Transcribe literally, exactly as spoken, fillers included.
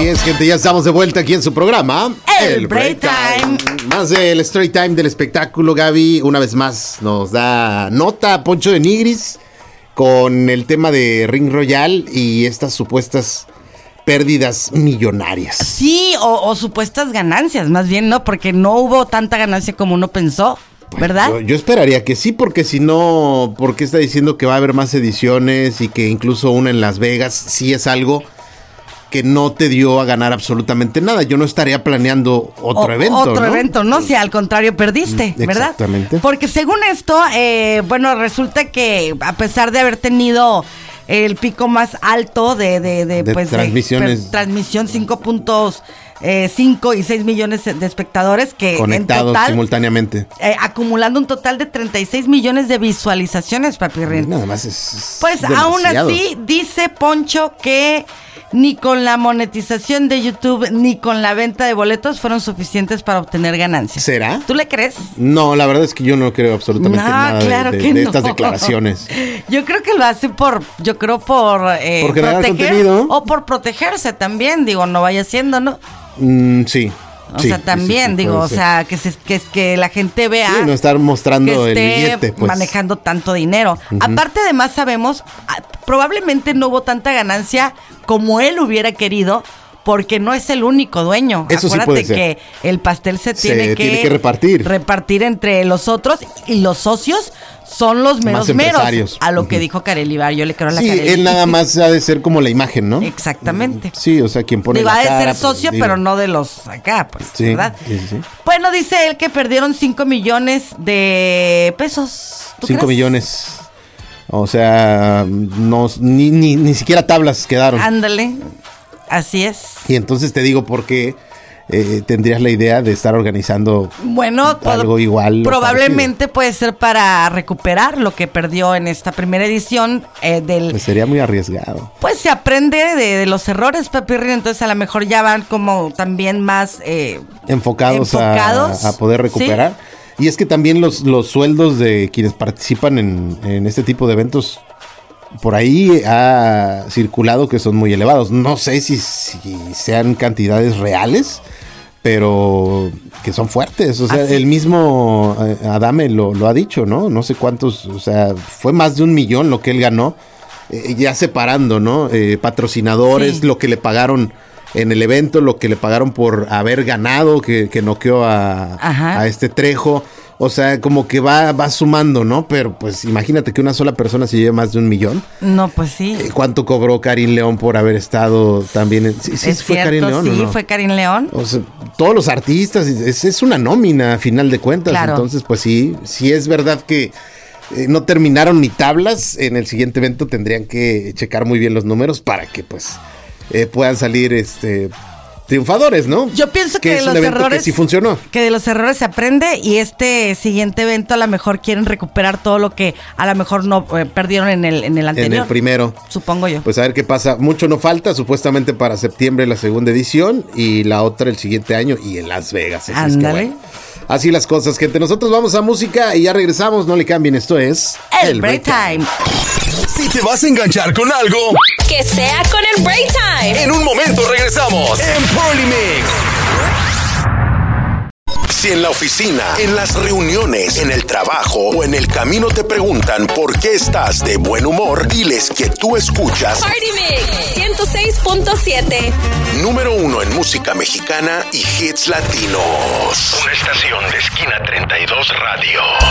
Así es, gente, ya estamos de vuelta aquí en su programa El, el Break Time. Time. Más del Story Time del espectáculo. Gaby, una vez más, nos da nota Poncho de Nigris con el tema de Ring Royal y estas supuestas pérdidas millonarias. Sí, o, o supuestas ganancias, más bien, ¿no? Porque no hubo tanta ganancia como uno pensó, ¿verdad? Yo, yo esperaría que sí, porque si no, ¿por qué está diciendo que va a haber más ediciones y que incluso una en Las Vegas sí es algo que no te dio a ganar absolutamente nada? Yo no estaría planeando otro o, evento, Otro ¿no? evento, ¿no? Si al contrario perdiste, ¿verdad? Exactamente. Porque según esto, eh, bueno, resulta que a pesar de haber tenido el pico más alto de, de, de, de pues, transmisiones, de, per, transmisión cinco punto cinco y seis millones de espectadores que conectados en total, simultáneamente, eh, acumulando un total de treinta y seis millones de visualizaciones, Papirrín. Nada más es, es pues demasiado. Aún así dice Poncho que ni con la monetización de YouTube ni con la venta de boletos fueron suficientes para obtener ganancias. ¿Será? ¿Tú le crees? No, la verdad es que yo no creo absolutamente no, nada claro de, de, que de no. estas declaraciones. Yo creo que lo hace por, yo creo por, eh, por generar proteger, contenido o por protegerse también, digo, no vaya siendo, ¿no? Mm, sí. O sí, sea, también, sí, sí, digo, o ser. sea, que, se, que, que la gente vea. Sí, no estar mostrando que esté el billete, pues. manejando tanto dinero. Uh-huh. Aparte, además, sabemos, probablemente no hubo tanta ganancia como él hubiera querido, porque no es el único dueño. Eso Acuérdate sí puede ser. que el pastel se, se tiene, que tiene que repartir. Repartir entre los otros, y los socios son los meros meros. A lo uh-huh. que dijo Kareli Bar, yo le creo a la sí, Kareli. Él nada más ha de ser como la imagen, ¿no? Exactamente. Sí, o sea, quien pone digo, la cara. Va a ser pues, socio, digo. pero no de los acá, pues, sí, ¿verdad? Sí, sí. Bueno, dice él que perdieron cinco millones de pesos. cinco millones. O sea, no, ni, ni, ni siquiera tablas quedaron. Ándale, así es. Y entonces te digo por qué eh, tendrías la idea de estar organizando bueno, algo igual. Probablemente puede ser para recuperar lo que perdió en esta primera edición eh, del... Pues sería muy arriesgado. Pues se aprende de, de los errores, Papirri, entonces a lo mejor ya van como también más... Eh, enfocados, enfocados a, a poder recuperar. ¿Sí? Y es que también los, los sueldos de quienes participan en, en este tipo de eventos, por ahí ha circulado que son muy elevados. No sé si, si sean cantidades reales, pero que son fuertes. O sea, ¿ah, sí? El mismo Adame lo, lo ha dicho, ¿no? No sé cuántos, o sea, fue más de un millón lo que él ganó, eh, ya separando, ¿no? Eh, patrocinadores, sí. Lo que le pagaron en el evento, lo que le pagaron por haber ganado, que, que noqueó a, a este Trejo. O sea, como que va, va sumando, ¿no? Pero pues imagínate que una sola persona se lleve más de un millón. No, pues sí. ¿Cuánto cobró Karin León por haber estado también? En, sí, sí es fue cierto, Karin León, sí, ¿o no? fue Karin León. O sea, todos los artistas, es, es una nómina a final de cuentas. Claro. Entonces, pues sí, sí es verdad que eh, no terminaron ni tablas. En el siguiente evento tendrían que checar muy bien los números para que pues eh, puedan salir este... triunfadores, ¿no? Yo pienso que, que de es los un evento errores que sí funcionó. Que de los errores se aprende y este siguiente evento a lo mejor quieren recuperar todo lo que a lo mejor no eh, perdieron en el en el anterior. En el primero. Supongo yo. Pues a ver qué pasa. Mucho no falta, supuestamente para septiembre la segunda edición y la otra el siguiente año y en Las Vegas. Así Ándale. Es que, bueno, así las cosas, gente. Nosotros vamos a música y ya regresamos. No le cambien, esto es El, el Break Time. Time. Si te vas a enganchar con algo, que sea con el Break Time. En un momento regresamos en Polymix. Si en la oficina, en las reuniones, en el trabajo o en el camino te preguntan por qué estás de buen humor, diles que tú escuchas Party Mix ciento seis punto siete. Número uno en música mexicana y hits latinos. Una estación de Esquina treinta y dos Radio.